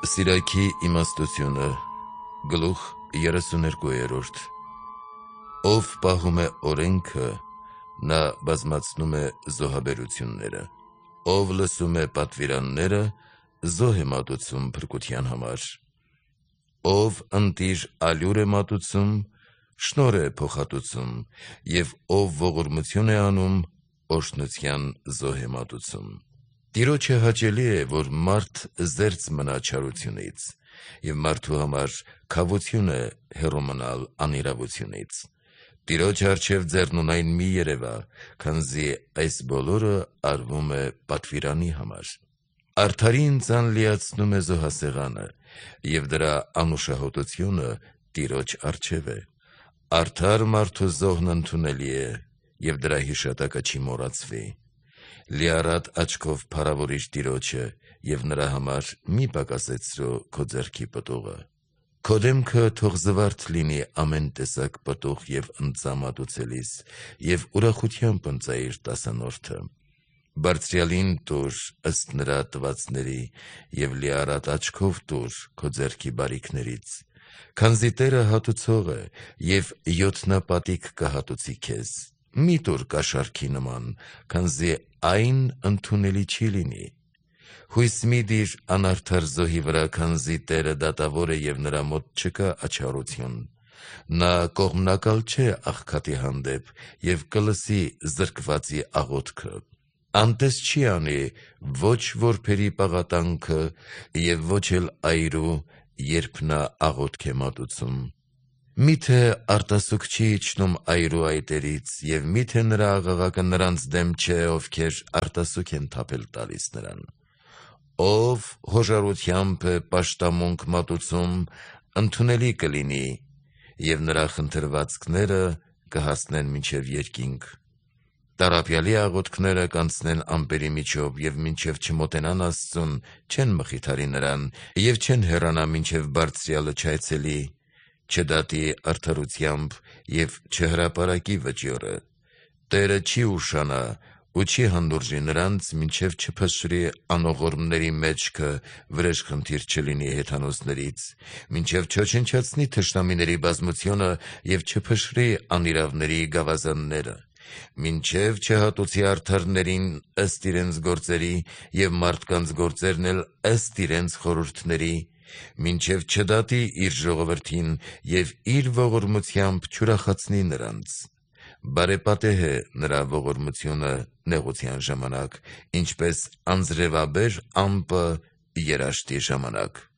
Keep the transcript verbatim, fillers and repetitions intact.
Սիրայքի իմաստությունը գլուխ երեսուներկուերորդ Ով պահում է օրենքը, նա բազմացնում է զոհաբերությունները, ով լսում է պատվիրանները, զոհ է մատուցում փրկության համար, ով ընտիր ալյուր է մատուցում, շնորհ է փոխհատուցում, և ով ողորմություն է անում, օրհնության զոհ է մատուցում։ Տիրոջը հաճելի է, որ մարդ զերծ մնա չարությունից, և մարդու համար քավություն է հեռու մնալ անիրավությունից։ Տիրոջ առջև ձեռնունայն մի երևա, քանզի այս բոլորը արվում է պատվիրանի համար։ Արդարին ձան լիացնում է զոհասեղանը, և դրա անուշահոտությունը Տիրոջ առջև է։ Արդար մարդու զոհն ընդունելի է, և դրա հիշատակը չի մոռացվի։ Լիառատ աչքով փառավորիր Տիրոջը, և նրա համար մի պակասեցրու քո ձեռքի պտուղը։ Քո դեմքը թող զվարթ լինի ամեն տեսակ պտուղ և ընծա մատուցելիս, և ուրախությամբ ընծայիր տասանորդը։ Բարձրյալին տուր ըստ նրա տվածների, և լիառատ աչքով տուր քո ձեռքի բարիքներից, քանզի Տերը հատուցող է, և յոթնապատիկ կհատուցի քեզ։ Մի տուր կաշառքի նման, քանզի այն ընդունելի չի լինի։ Հույս մի դիր անարդար զոհի վրա, քանզի Տերը դատավոր է, և նրա մոտ չկա աչառություն։ Նա կողմնակալ չէ աղքատի հանդեպ, և կլսի զրկվածի աղոթքը։ Անտես չի անի ոչ որբերի պաղատանքը, և ոչ էլ այրու, երբ նա աղոթք է մատուցում։ Մի՞թե արտասուք չի իջնում այրու այտերից, և մի՞թե նրա աղաղակը նրանց դեմ չէ, ովքեր արտասուք են թափել տալիս նրան։ Ով հոժարությամբ է պաշտամունք մատուցում, ընդունելի կլինի, և նրա խնդրվածքները կհասնեն մինչև երկինք։ Տառապյալի աղոթքները կանցնեն ամպերի միջով, և մինչև չմոտենան Աստծուն, չեն մխիթարի նրան, և չեն հեռանա, մինչև Բարձրյալը չայցելի, չդատի արդարությամբ և չհրապարակի վճիռը։ Տերը չի ուշանա ու չի հանդուրժի նրանց, մինչև չփշրի անողորմների մեջքը, վրեժխնդիր չլինի հեթանոսներից, մինչև չոչնչացնի թշնամիների բազմությունը և չփշրի անիրավների գավազանները, մինչև չհատուցի արդարներին ըստ իրենց գործերի, և մարդկանց գործերն էլ ըստ իրենց խորհուրդների, մինչև չդատի իր ժողովրդին և իր ողորմությամբ չուրախացնի նրանց։ Բարեպատեհ է նրա ողորմությունը նեղության ժամանակ, ինչպես անձրևաբեր ամպը երաշտի ժամանակ։